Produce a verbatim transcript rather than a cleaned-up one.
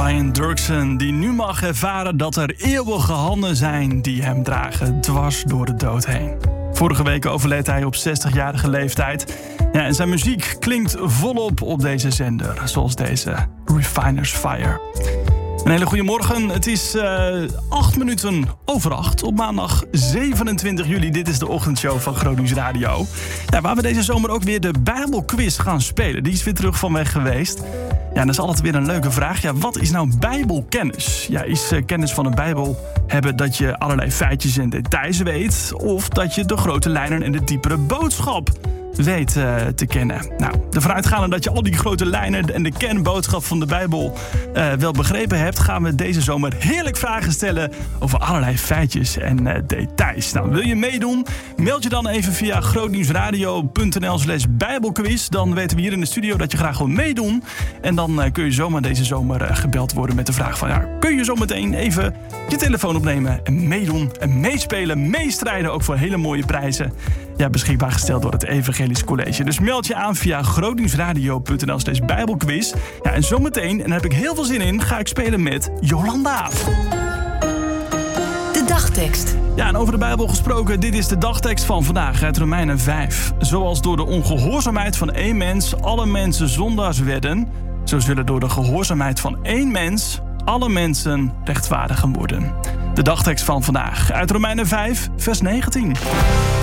Brian Dirksen, die nu mag ervaren dat er eeuwige handen zijn die hem dragen dwars door de dood heen. Vorige week overleed hij op zestigjarige leeftijd. Ja, en zijn muziek klinkt volop op deze zender, zoals deze Refiner's Fire. Een hele goede morgen. Het is uh, acht minuten over acht op maandag zevenentwintig juli. Dit is de ochtendshow van Gronings Radio. Ja, waar we deze zomer ook weer de Bijbelquiz gaan spelen. Die is weer terug van weg geweest. Ja, en dat is altijd weer een leuke vraag. Ja, wat is nou Bijbelkennis? Ja, is uh, kennis van een Bijbel hebben dat je allerlei feitjes en details weet? Of dat je de grote lijnen en de diepere boodschap weet uh, te kennen? Nou, ervan uitgaande dat je al die grote lijnen en de kernboodschap van de Bijbel uh, wel begrepen hebt, gaan we deze zomer heerlijk vragen stellen over allerlei feitjes en uh, details. Nou, wil je meedoen? Meld je dan even via grootnieuwsradio.nl slash bijbelquiz. Dan weten we hier in de studio dat je graag wil meedoen. En dan uh, kun je zomaar deze zomer uh, gebeld worden met de vraag van, ja, kun je zometeen even je telefoon opnemen en meedoen en meespelen, meestrijden, ook voor hele mooie prijzen. Ja, beschikbaar gesteld door het Evangelisch College. Dus meld je aan via grootnieuwsradio.nl slash bijbelquiz. Ja, en zometeen, en daar heb ik heel veel zin in, ga ik spelen met Jolanda. De dagtekst. Ja, en over de Bijbel gesproken, dit is de dagtekst van vandaag uit Romeinen vijf. Zoals door de ongehoorzaamheid van één mens alle mensen zondaars werden, zo zullen door de gehoorzaamheid van één mens alle mensen rechtvaardigen worden. De dagtekst van vandaag uit Romeinen vijf, vers negentien.